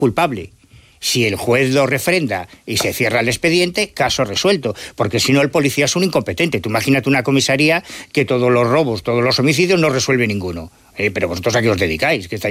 culpable. Si el juez lo refrenda y se cierra el expediente, caso resuelto, porque si no el policía es un incompetente. Tú imagínate una comisaría que todos los robos, todos los homicidios no resuelve ninguno. Pero vosotros a qué os dedicáis, ¿qué estáis